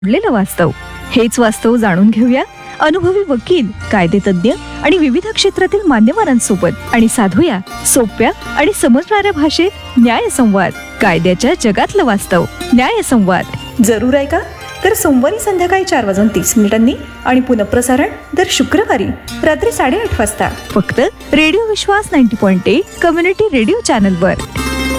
जोडलेलं वास्तव. हेच वास्तव जाणून घेऊया अनुभवी वकील, कायदेतज्ञ आणि विविध क्षेत्रातील मान्यवरांसोबत आणि साधूया सोप्या आणि समजणाऱ्या भाषेत न्यायसंवाद. कायद्याच्या जगातलं वास्तव. न्यायसंवाद जरूर ऐका. तर सोमवारी संध्याकाळी 4:30 आणि पुनःप्रसारण दर शुक्रवारी रात्री 8:30 वाजता फक्त रेडिओ विश्वास 90.1 कम्युनिटी रेडिओ चॅनलवर.